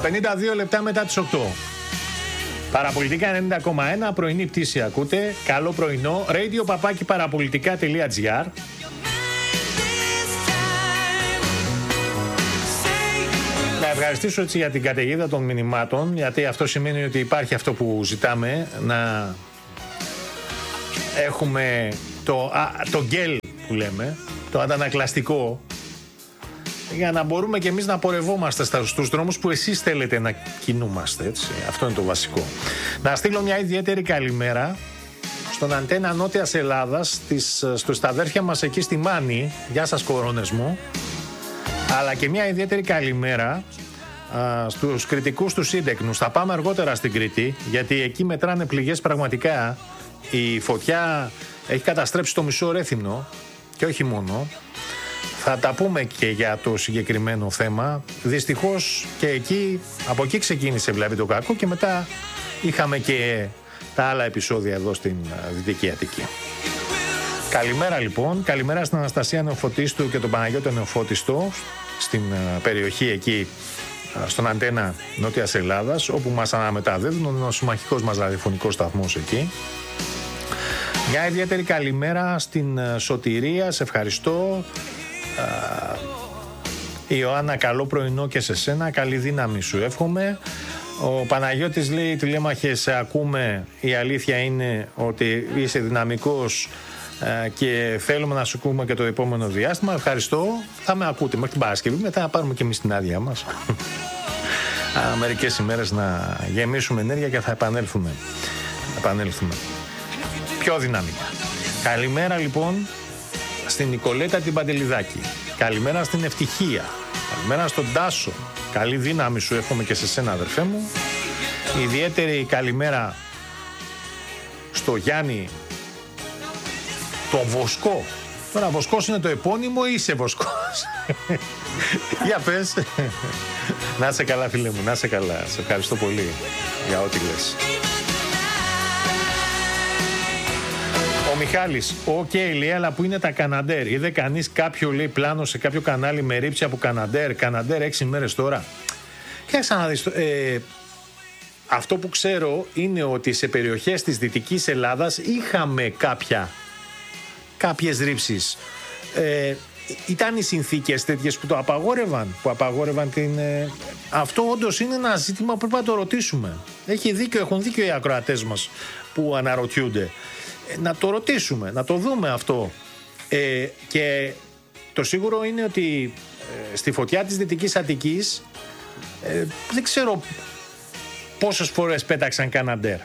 52 λεπτά μετά τις 8. Παραπολιτικά 90,1, πρωινή πτήση ακούτε. Καλό πρωινό. radio@parapolitica.gr. Να ευχαριστήσω έτσι για την καταιγίδα των μηνυμάτων, γιατί αυτό σημαίνει ότι υπάρχει αυτό που ζητάμε, να έχουμε το γκέλ που λέμε, το αντανακλαστικό, για να μπορούμε και εμείς να πορευόμαστε στους δρόμους που εσείς θέλετε να κινούμαστε, έτσι. Αυτό είναι το βασικό. Να στείλω μια ιδιαίτερη καλημέρα στον Αντένα Νότιας Ελλάδας, στα αδέρφια μας εκεί στη Μάνη. Γεια σας κορώνες μου. Αλλά και μια ιδιαίτερη καλημέρα στους κριτικούς του Σύντεκνους. Θα πάμε αργότερα στην Κρήτη, γιατί εκεί μετράνε πληγές πραγματικά. Η φωτιά έχει καταστρέψει το μισό Ρέθυμνο και όχι μόνο. Θα τα πούμε και για το συγκεκριμένο θέμα. Δυστυχώς και εκεί, από εκεί ξεκίνησε δηλαδή το κακό και μετά είχαμε και τα άλλα επεισόδια εδώ στην Δυτική Αττική. Καλημέρα λοιπόν, καλημέρα στην Αναστασία Νεοφωτίστου και τον Παναγιώτο Νεοφώτιστο στην περιοχή εκεί, στον Αντένα Νότιας Ελλάδας, όπου μας αναμεταδίδουν ο συμμαχικός μας ραδιοφωνικός σταθμός εκεί. Μια ιδιαίτερη καλημέρα στην Σωτηρία, σε ευχαριστώ. Ιωάννα, καλό πρωινό και σε σένα, καλή δύναμη σου εύχομαι. Ο Παναγιώτης λέει, τηλέμαχε, σε ακούμε, η αλήθεια είναι ότι είσαι δυναμικός και θέλουμε να σου ακούμε και το επόμενο διάστημα. Ευχαριστώ, θα με ακούτε μέχρι την Παρασκευή, μετά να πάρουμε και εμείς την άδεια μας. Μερικές ημέρες να γεμίσουμε ενέργεια και θα επανέλθουμε πιο δυναμικά. Καλημέρα λοιπόν στην Νικολέτα την Παντελιδάκη. Καλημέρα στην Ευτυχία. Καλημέρα στον Τάσο. Καλή δύναμη σου εύχομαι και σε σένα, αδερφέ μου. Ιδιαίτερη καλημέρα στο Γιάννη το Βοσκό. Τώρα Βοσκός είναι το επώνυμο ή είσαι Βοσκός? Για πες. Να είσαι καλά φίλε μου, να είσαι καλά. Σε ευχαριστώ πολύ για ό,τι λες. Ο Μιχάλης, λέει, αλλά που είναι τα Καναντέρ? Είδε κανείς κάποιο, λέει, πλάνο σε κάποιο κανάλι με ρήψη από Καναντέρ 6 μέρες τώρα? Κοίταξε να δεις, αυτό που ξέρω είναι ότι σε περιοχές της Δυτικής Ελλάδας είχαμε κάποιες ρήψεις. Ήταν οι συνθήκες τέτοιες που το απαγόρευαν την... Αυτό όντως είναι ένα ζήτημα που πρέπει να το ρωτήσουμε. Έχουν δίκιο οι ακροατές μας που αναρωτιούνται. Να το ρωτήσουμε, να το δούμε αυτό. Και το σίγουρο είναι ότι στη φωτιά της Δυτικής Αττικής δεν ξέρω πόσες φορές πέταξαν Καναντέρ.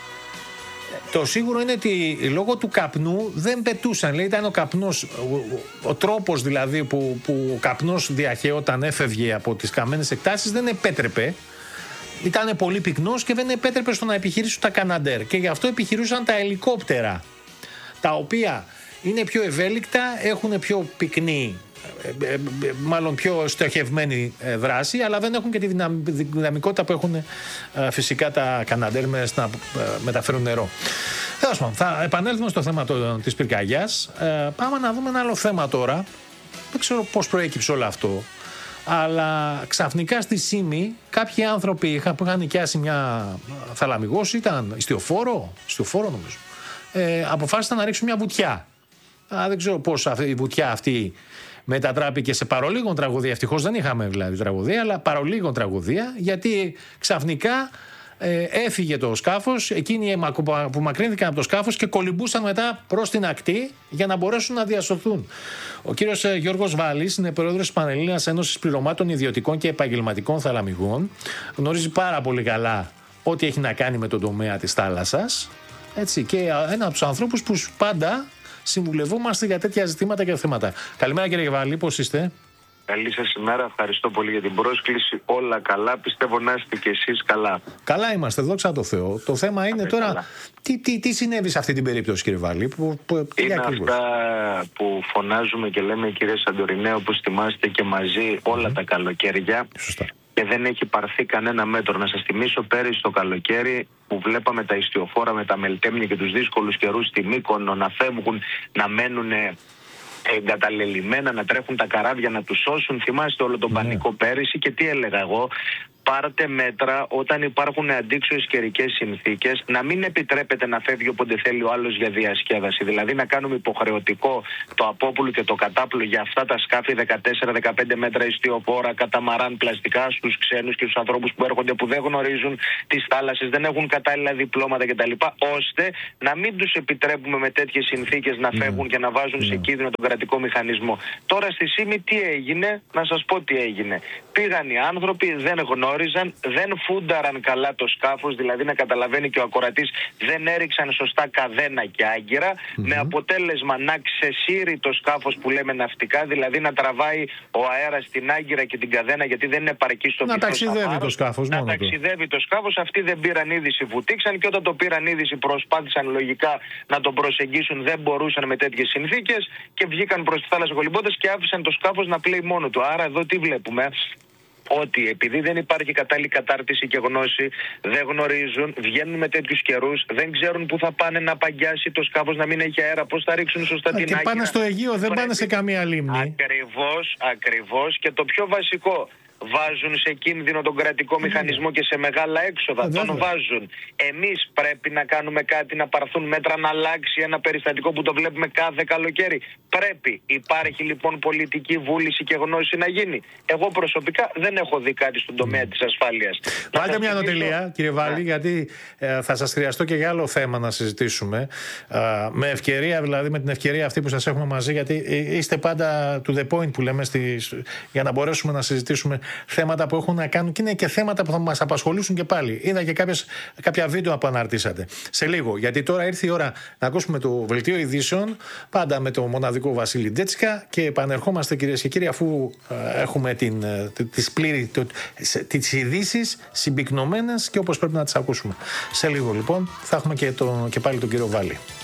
Το σίγουρο είναι ότι λόγω του καπνού δεν πετούσαν. Λέει, ήταν ο καπνός, ο τρόπος δηλαδή που ο καπνός διαχέονταν, έφευγε από τις καμένες εκτάσεις, δεν επέτρεπε. Ήταν πολύ πυκνός και δεν επέτρεπε στο να επιχειρήσουν τα Καναντέρ. Και γι' αυτό επιχειρούσαν τα ελικόπτερα, τα οποία είναι πιο ευέλικτα, έχουν πιο πυκνή, μάλλον πιο στοχευμένη δράση, αλλά δεν έχουν και τη δυναμικότητα που έχουν φυσικά τα Καναντέρ να μεταφέρουν νερό. Τέλος πάντων, θα επανέλθουμε στο θέμα της πυρκαγιάς. Πάμε να δούμε ένα άλλο θέμα τώρα. Δεν ξέρω πώς προέκυψε όλο αυτό. Αλλά ξαφνικά στη Σύμη κάποιοι άνθρωποι που είχαν νοικιάσει μια θαλαμιγός, ήταν ιστιοφόρο νομίζω, αποφάσισαν να ρίξουν μια βουτιά. Δεν ξέρω πώς η βουτιά αυτή μετατράπηκε σε παρολίγων τραγωδία. Ευτυχώς δεν είχαμε δηλαδή τραγωδία, αλλά παρολίγων τραγωδία, γιατί ξαφνικά έφυγε το σκάφος, εκείνοι που μακρύνθηκαν από το σκάφος και κολυμπούσαν μετά προς την ακτή για να μπορέσουν να διασωθούν. Ο κύριος Γιώργος Βάλλης είναι πρόεδρος της Πανελλήνιας Ένωσης Πληρωμάτων Ιδιωτικών και Επαγγελματικών Θαλαμιγών. Γνωρίζει πάρα πολύ καλά ό,τι έχει να κάνει με τον τομέα της θάλασσας. Έτσι, και ένα από τους ανθρώπους που πάντα συμβουλευόμαστε για τέτοια ζητήματα και θέματα. Καλημέρα κύριε Βάλλη, πώς είστε? Καλή σας ημέρα, ευχαριστώ πολύ για την πρόσκληση. Όλα καλά, πιστεύω να είστε και εσείς καλά. Καλά είμαστε, δόξα τω Θεώ. Το θέμα είναι τώρα, τι συνέβη σε αυτή την περίπτωση, κύριε Βάλλη? Είναι αυτά που φωνάζουμε και λέμε, κύριε Σαντορινέ, όπως θυμάστε και μαζί όλα τα καλοκαίρια. Σωστά. Και δεν έχει πάρθει κανένα μέτρο. Να σας θυμίσω πέρυσι το καλοκαίρι που βλέπαμε τα ιστιοφόρα με τα μελτέμνια και τους δύσκολους καιρούς στη Μύκονο να φεύγουν, να μένουν εγκαταλελειμμένα, να τρέχουν τα καράβια να τους σώσουν. Θυμάστε όλο τον πανικό πέρυσι και τι έλεγα εγώ? πάρτε μέτρα όταν υπάρχουν αντίξωες καιρικές συνθήκες, να μην επιτρέπεται να φεύγει όποτε θέλει ο άλλος για διασκέδαση. Δηλαδή να κάνουμε υποχρεωτικό το απόπουλο και το κατάπλο για αυτά τα σκάφη 14-15 μέτρα ιστιοφόρα, καταμαράν, πλαστικά στους ξένους και στους ανθρώπους που έρχονται που δεν γνωρίζουν τις θάλασσες, δεν έχουν κατάλληλα διπλώματα κτλ. Ώστε να μην τους επιτρέπουμε με τέτοιες συνθήκες να φεύγουν και να βάζουν σε κίνδυνο τον κρατικό μηχανισμό. Τώρα στη Σύμη τι έγινε, να σας πω τι έγινε. Πήγαν οι άνθρωποι, δεν γνώριζαν, δεν φούνταραν καλά το σκάφος, δηλαδή να καταλαβαίνει και ο ακροατής, δεν έριξαν σωστά καδένα και άγκυρα, με αποτέλεσμα να ξεσύρει το σκάφος που λέμε ναυτικά, δηλαδή να τραβάει ο αέρας στην άγκυρα και την καδένα, γιατί δεν είναι επαρκή στο να ταξιδεύει το σκάφος. Να ταξιδεύει το σκάφος. Αυτοί δεν πήραν είδηση, βουτήξαν, και όταν το πήραν είδηση προσπάθησαν λογικά να τον προσεγγίσουν, δεν μπορούσαν με τέτοιες συνθήκες και βγήκαν προς τη θάλασσα κολυμπώντας και άφησαν το σκάφος να πλέει μόνο του. Άρα εδώ τι βλέπουμε? Ότι επειδή δεν υπάρχει κατάλληλη κατάρτιση και γνώση, δεν γνωρίζουν, βγαίνουν με τέτοιους καιρούς, δεν ξέρουν πού θα πάνε να παγιάσει το σκάφος, να μην έχει αέρα, πώς θα ρίξουν σωστά την άγκυρα. Και πάνε στο Αιγαίο, δεν πάνε σε καμία λίμνη. Ακριβώς. Και το πιο βασικό, βάζουν σε κίνδυνο τον κρατικό μηχανισμό και σε μεγάλα έξοδα. Τον βάζουν. Εμείς πρέπει να κάνουμε κάτι, να πάρθουν μέτρα, να αλλάξει ένα περιστατικό που το βλέπουμε κάθε καλοκαίρι. Πρέπει. Υπάρχει λοιπόν πολιτική βούληση και γνώση να γίνει? Εγώ προσωπικά δεν έχω δει κάτι στον τομέα της ασφάλειας. Βάλτε μια ανωτελεία, κύριε Βάλλη, γιατί θα σας χρειαστώ και για άλλο θέμα να συζητήσουμε. Με ευκαιρία, δηλαδή με την ευκαιρία αυτή που σας έχουμε μαζί, γιατί είστε πάντα to the point που λέμε, για να μπορέσουμε να συζητήσουμε θέματα που έχουν να κάνουν, και είναι και θέματα που θα μας απασχολήσουν και πάλι. Είδα και κάποια βίντεο που αναρτήσατε. Σε λίγο, γιατί τώρα ήρθε η ώρα να ακούσουμε το Βελτίο Ειδήσεων, πάντα με το μοναδικό Βασίλη Ντέτσικα, και επανερχόμαστε, κυρίες και κύριοι, αφού έχουμε τις ειδήσεις συμπυκνωμένες και όπως πρέπει να τις ακούσουμε. Σε λίγο λοιπόν θα έχουμε και πάλι τον κύριο Βάλλη.